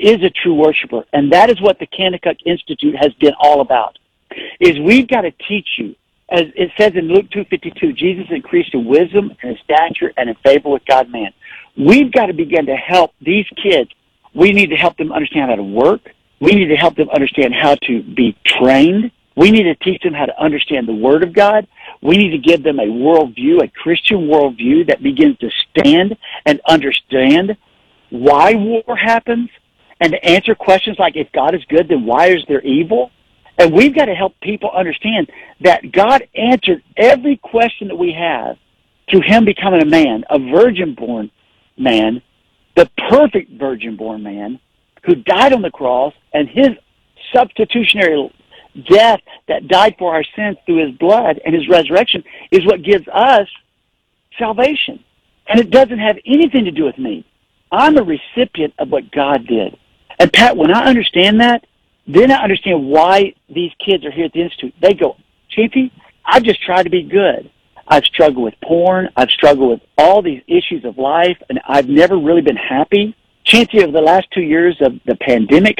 is a true worshiper. And that is what the Kanakuk Institute has been all about, is we've got to teach you. As it says in Luke 2:52, Jesus increased in wisdom and in stature and in favor with God and man. We've got to begin to help these kids. We need to help them understand how to work. We need to help them understand how to be trained. We need to teach them how to understand the Word of God. We need to give them a worldview, a Christian worldview that begins to stand and understand why war happens and to answer questions like, if God is good, then why is there evil? And we've got to help people understand that God answered every question that we have through Him becoming a man, a virgin-born man, the perfect virgin-born man who died on the cross, and His substitutionary death that died for our sins through His blood and His resurrection is what gives us salvation. And it doesn't have anything to do with me. I'm a recipient of what God did. And Pat, when I understand that, then I understand why these kids are here at the Institute. They go, Chiefy, I've just tried to be good. I've struggled with porn. I've struggled with all these issues of life, and I've never really been happy. Chancey, over the last 2 years of the pandemic,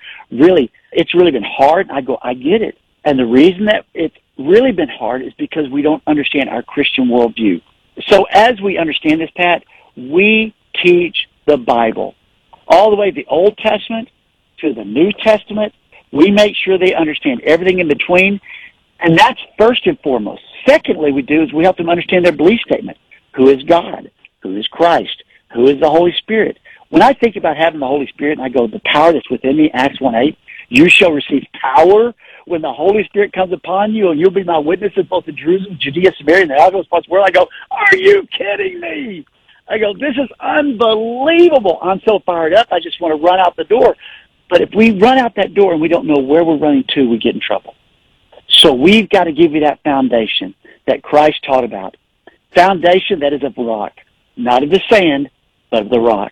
it's really been hard. I go, I get it. And the reason that it's really been hard is because we don't understand our Christian worldview. So as we understand this, Pat, we teach the Bible all the way the Old Testament to the New Testament. We make sure they understand everything in between, and that's first and foremost. Secondly, we help them understand their belief statement. Who is God? Who is Christ? Who is the Holy Spirit? When I think about having the Holy Spirit, and I go, the power that's within me, Acts 1:8, you shall receive power when the Holy Spirit comes upon you, and you'll be my witnesses both in Jerusalem, Judea, Samaria, and the uttermost parts of the world. I go, are you kidding me? I go, this is unbelievable. I'm so fired up, I just want to run out the door. But if we run out that door and we don't know where we're running to, we get in trouble. So we've got to give you that foundation that Christ taught about. Foundation that is of rock, not of the sand, but of the rock.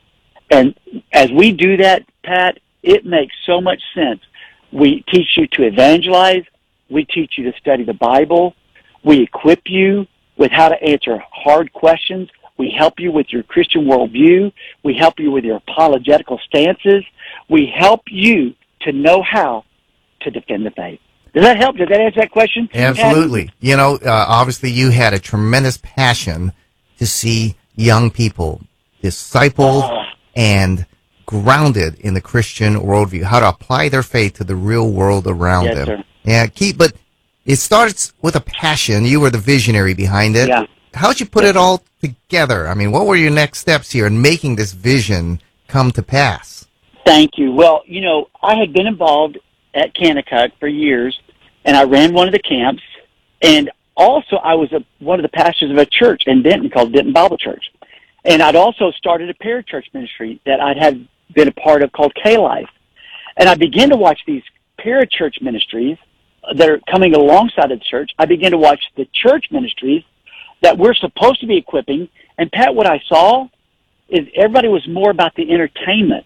And as we do that, Pat, it makes so much sense. We teach you to evangelize. We teach you to study the Bible. We equip you with how to answer hard questions. We help you with your Christian worldview. We help you with your apologetical stances. We help you to know how to defend the faith. Does that help? Does that answer that question? Absolutely. You know, obviously you had a tremendous passion to see young people discipled and grounded in the Christian worldview, how to apply their faith to the real world around them. Sir. Yeah, but it starts with a passion. You were the visionary behind it. Yeah. How'd you put it all together? I mean, what were your next steps here in making this vision come to pass? Thank you. Well, you know, I had been involved at Kanakuk for years, and I ran one of the camps, and also I was one of the pastors of a church in Denton called Denton Bible Church. And I'd also started a parachurch ministry that I had been a part of called K-Life. And I began to watch these parachurch ministries that are coming alongside of the church. I began to watch the church ministries that we're supposed to be equipping. And Pat, what I saw is everybody was more about the entertainment.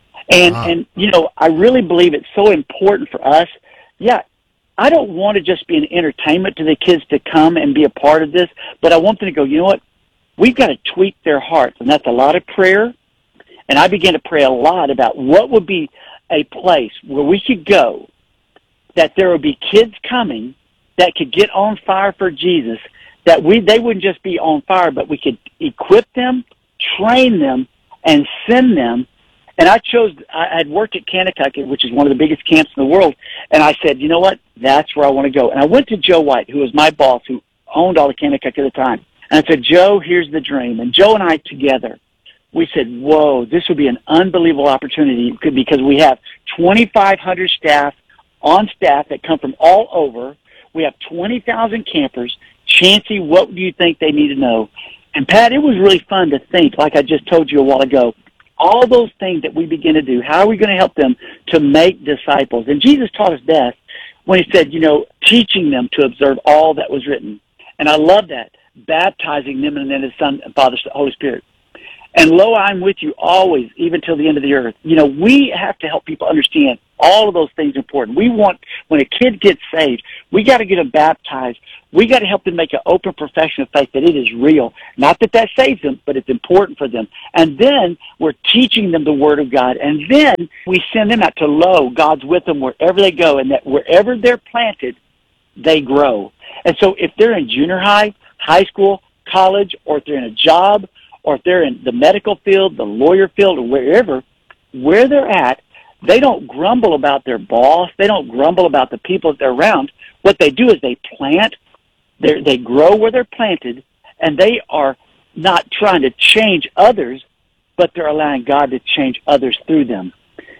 And you know, I really believe it's so important for us. Yeah, I don't want to just be an entertainment to the kids to come and be a part of this, but I want them to go, you know what? We've got to tweak their hearts, and that's a lot of prayer. And I began to pray a lot about what would be a place where we could go, that there would be kids coming that could get on fire for Jesus, that they wouldn't just be on fire, but we could equip them, train them, and send them. And I had worked at Kanakuk, which is one of the biggest camps in the world, and I said, you know what? That's where I want to go. And I went to Joe White, who was my boss, who owned all the Kanakuk at the time. And I said, Joe, here's the dream. And Joe and I together, we said, whoa, this would be an unbelievable opportunity because we have 2,500 staff on staff that come from all over. We have 20,000 campers. Chancey, what do you think they need to know? And Pat, it was really fun to think, like I just told you a while ago, all those things that we begin to do, how are we going to help them to make disciples? And Jesus taught us best when He said, you know, teaching them to observe all that was written. And I love that. Baptizing them in the name of the Son and Father, Holy Spirit. And lo, I'm with you always, even till the end of the earth. You know, we have to help people understand All of those things are important. We want, when a kid gets saved, we got to get them baptized. We got to help them make an open profession of faith that it is real. Not that that saves them, but it's important for them. And then we're teaching them the Word of God. And then we send them out to Lo. God's with them wherever they go, and that wherever they're planted, they grow. And so if they're in junior high, high school, college, or if they're in a job, or if they're in the medical field, the lawyer field, or wherever, where they're at, they don't grumble about their boss. They don't grumble about the people that they're around. What they do is they plant. They grow where they're planted, and they are not trying to change others, but they're allowing God to change others through them.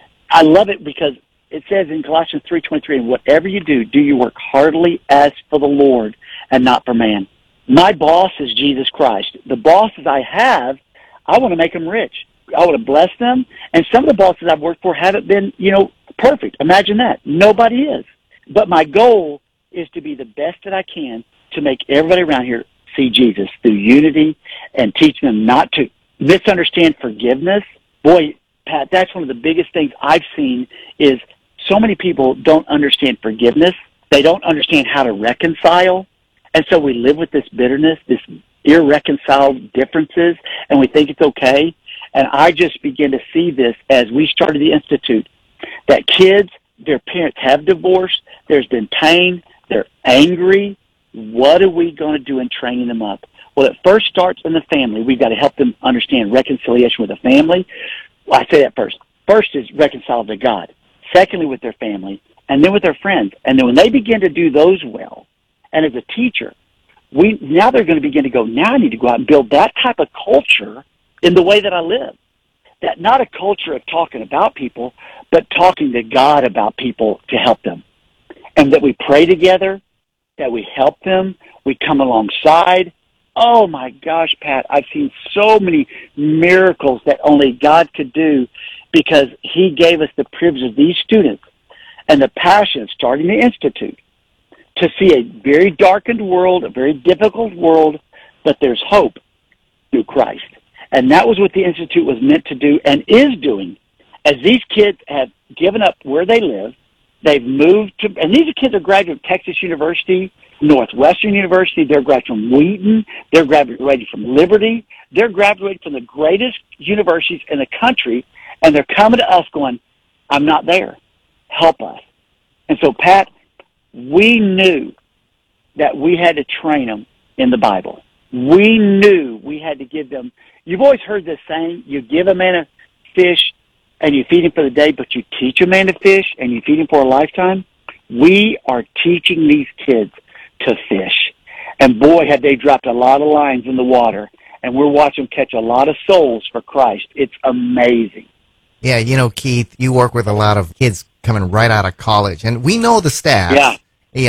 I love it because it says in Colossians 3:23, and whatever you do, do your work heartily as for the Lord and not for man. My boss is Jesus Christ. The bosses I have, I want to make them rich. I want to bless them. And some of the bosses I've worked for haven't been, perfect. Imagine that. Nobody is. But my goal is to be the best that I can to make everybody around here see Jesus through unity and teach them not to misunderstand forgiveness. Boy, Pat, that's one of the biggest things I've seen is so many people don't understand forgiveness. They don't understand how to reconcile. And so we live with this bitterness, this irreconciled differences, and we think it's okay. And I just begin to see this as we started the Institute, that kids, their parents have divorced, there's been pain, they're angry. What are we going to do in training them up? Well, it first starts in the family. We've got to help them understand reconciliation with the family. Well, I say that first. First is reconcile to God. Secondly, with their family, and then with their friends. And then when they begin to do those well, and as a teacher, now they're going to begin to go, now I need to go out and build that type of culture in the way that I live. That not a culture of talking about people, but talking to God about people to help them. And that we pray together, that we help them, we come alongside. Oh my gosh, Pat, I've seen so many miracles that only God could do because He gave us the privilege of these students and the passion of starting the Institute to see a very darkened world, a very difficult world, but there's hope through Christ. And that was what the Institute was meant to do and is doing. As these kids have given up where they live, they've moved to, and these kids are graduating from Texas University, Northwestern University, they're graduating from Wheaton, they're graduating from Liberty, they're graduating from the greatest universities in the country, and they're coming to us going, I'm not there. Help us. And so, Pat, we knew that we had to train them in the Bible. We knew we had to give them, you've always heard this saying, you give a man a fish and you feed him for the day, but you teach a man to fish and you feed him for a lifetime. We are teaching these kids to fish. And boy, have they dropped a lot of lines in the water. And we're watching them catch a lot of souls for Christ. It's amazing. Yeah, Keith, you work with a lot of kids coming right out of college. And we know the stats. Yeah.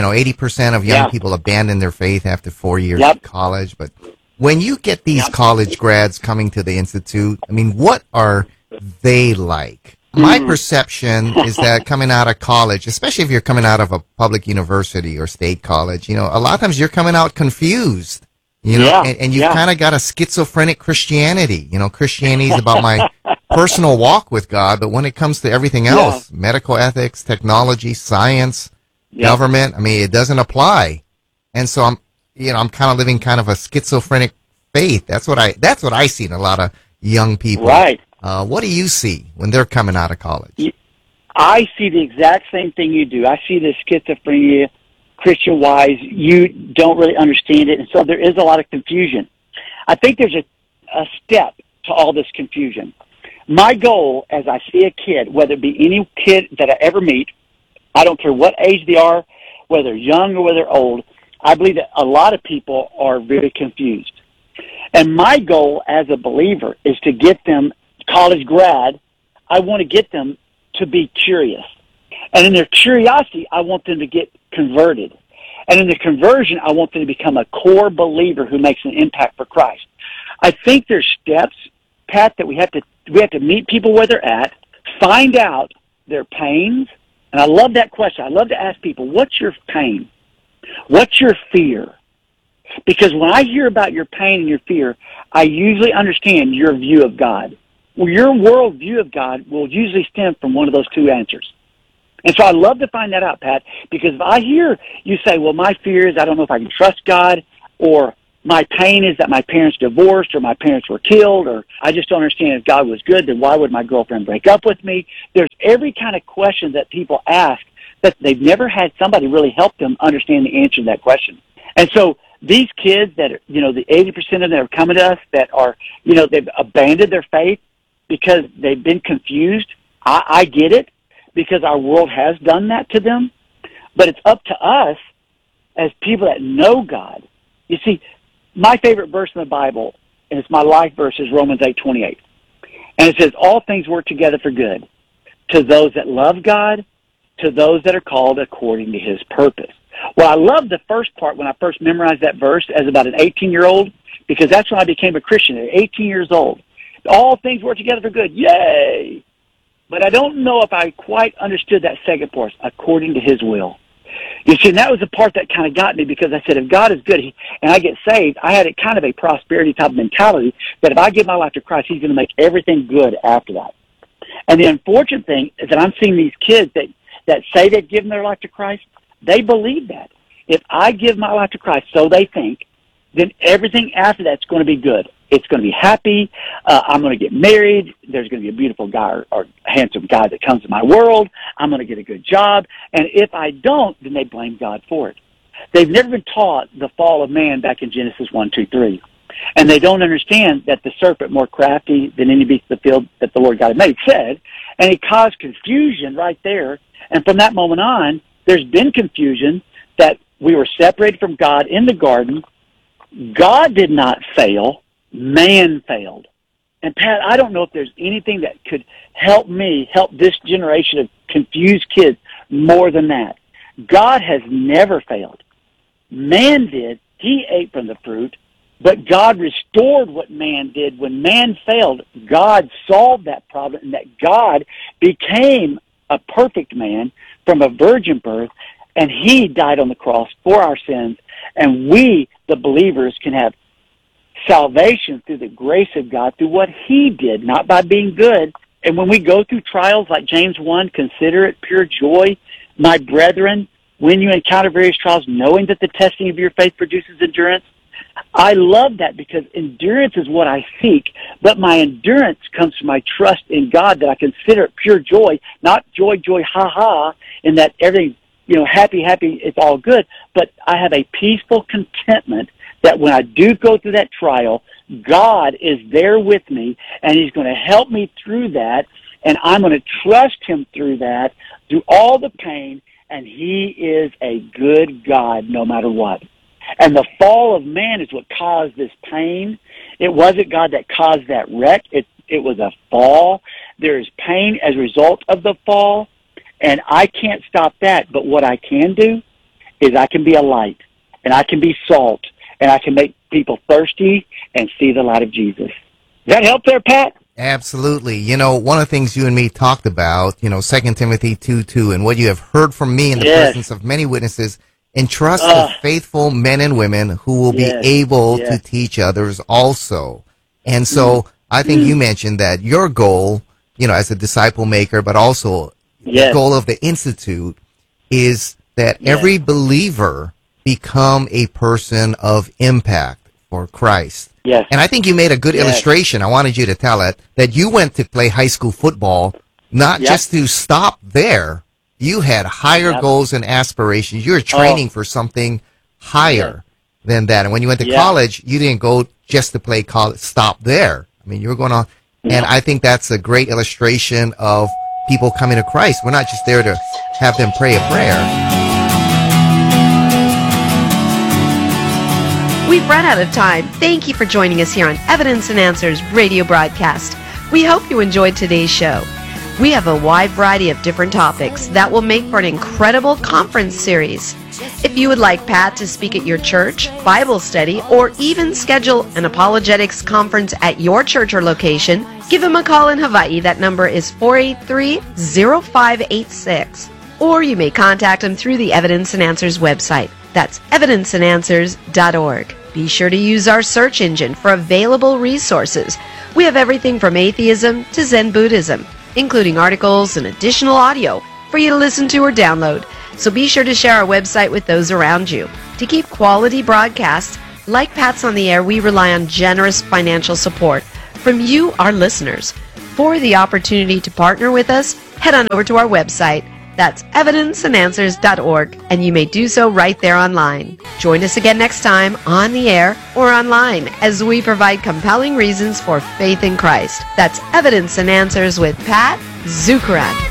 80% of young people abandon their faith after 4 years of college. But when you get these college grads coming to the Institute, what are they like? My perception is that coming out of college, especially if you're coming out of a public university or state college, a lot of times you're coming out confused, and you've kind of got a schizophrenic Christianity. Christianity is about my personal walk with God, but when it comes to everything else, medical ethics, technology, science, government, it doesn't apply. And so I'm kind of living kind of a schizophrenic faith. That's what I see in a lot of young people. Right. What do you see when they're coming out of college? I see the exact same thing you do. I see the schizophrenia, Christian-wise. You don't really understand it, and so there is a lot of confusion. I think there's a step to all this confusion. My goal, as I see a kid, whether it be any kid that I ever meet, I don't care what age they are, whether they're young or whether they're old, I believe that a lot of people are very confused. And my goal as a believer is to get them, college grad, I want to get them to be curious. And in their curiosity, I want them to get converted. And in the conversion, I want them to become a core believer who makes an impact for Christ. I think there's steps, Pat, that we have to meet people where they're at, find out their pains. And I love that question. I love to ask people, what's your pain? What's your fear? Because when I hear about your pain and your fear, I usually understand your view of God. Well, your world view of God will usually stem from one of those two answers. And so I love to find that out, Pat, because if I hear you say, well, my fear is I don't know if I can trust God, or my pain is that my parents divorced or my parents were killed, or I just don't understand if God was good, then why would my girlfriend break up with me? There's every kind of question that people ask that they've never had somebody really help them understand the answer to that question. And so these kids that, the 80% of them that are coming to us that are, they've abandoned their faith because they've been confused. I get it, because our world has done that to them. But it's up to us as people that know God. You see, my favorite verse in the Bible, and it's my life verse, is Romans 8:28. And it says, all things work together for good to those that love God, to those that are called according to his purpose. Well, I love the first part when I first memorized that verse as about an 18-year-old, because that's when I became a Christian at 18 years old. All things work together for good. Yay! But I don't know if I quite understood that second part, according to his will. You see, and that was the part that kind of got me, because I said, if God is good and I get saved, I had kind of a prosperity type of mentality that if I give my life to Christ, he's going to make everything good after that. And the unfortunate thing is that I'm seeing these kids that say they've given their life to Christ, they believe that. If I give my life to Christ, so they think, then everything after that's going to be good. It's going to be happy. I'm going to get married. There's going to be a beautiful guy or handsome guy that comes to my world. I'm going to get a good job. And if I don't, then they blame God for it. They've never been taught the fall of man back in Genesis 1, 2, 3. And they don't understand that the serpent, more crafty than any beast of the field that the Lord God had made, said, and it caused confusion right there. And from that moment on, there's been confusion that we were separated from God in the garden. God did not fail. Man failed. And Pat, I don't know if there's anything that could help this generation of confused kids more than that. God has never failed. Man did. He ate from the fruit, but God restored what man did. When man failed, God solved that problem, and that God became a perfect man from a virgin birth, and he died on the cross for our sins, and we, the believers, can have salvation through the grace of God, through what he did, not by being good. And when we go through trials like James 1, consider it pure joy, my brethren, when you encounter various trials, knowing that the testing of your faith produces endurance. I love that, because endurance is what I seek, but my endurance comes from my trust in God, that I consider it pure joy, not joy, ha-ha, in that everything, happy, it's all good, but I have a peaceful contentment that when I do go through that trial, God is there with me, and he's going to help me through that, and I'm going to trust him through that, through all the pain, and he is a good God no matter what. And the fall of man is what caused this pain. It wasn't God that caused that wreck. It was a fall. There is pain as a result of the fall, and I can't stop that. But what I can do is I can be a light, and I can be salt, and I can make people thirsty and see the light of Jesus. Does that help there, Pat? Absolutely. One of the things you and me talked about, 2 Timothy 2:2, and what you have heard from me in the presence of many witnesses, entrust to faithful men and women who will be able to teach others also. And so I think you mentioned that your goal, as a disciple maker, but also the goal of the Institute is that every believer become a person of impact for Christ. Yes. And I think you made a good illustration. I wanted you to tell it, that you went to play high school football, not just to stop there. You had higher goals and aspirations. You were training for something higher than that. And when you went to college, you didn't go just to play college, stop there. I mean, you were going on. And I think that's a great illustration of people coming to Christ. We're not just there to have them pray a prayer. We've run out of time. Thank you for joining us here on Evidence and Answers radio broadcast. We hope you enjoyed today's show. We have a wide variety of different topics that will make for an incredible conference series. If you would like Pat to speak at your church, Bible study, or even schedule an apologetics conference at your church or location, give him a call in Hawaii. That number is 483-0586. Or you may contact him through the Evidence and Answers website. That's evidenceandanswers.org. Be sure to use our search engine for available resources. We have everything from atheism to Zen Buddhism, including articles and additional audio, for you to listen to or download. So be sure to share our website with those around you. To keep quality broadcasts like Pat's on the Air, we rely on generous financial support from you, our listeners. For the opportunity to partner with us, head on over to our website. That's evidenceandanswers.org, and you may do so right there online. Join us again next time on the air or online as we provide compelling reasons for faith in Christ. That's Evidence and Answers with Pat Zukeran.